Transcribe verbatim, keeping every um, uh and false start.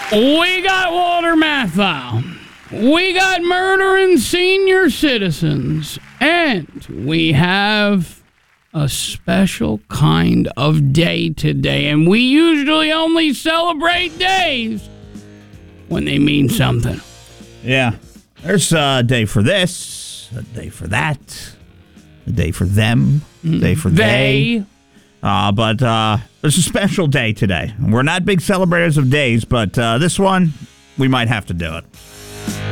We got Walter Matthau. We got murdering senior citizens. And we have a special kind of day today. And we usually only celebrate days when they mean something. Yeah. There's a day for this, a day for that, a day for them, a day for they. They. Uh, but uh, it's a special day today. We're not big celebrators of days, but uh, this one, we might have to do it.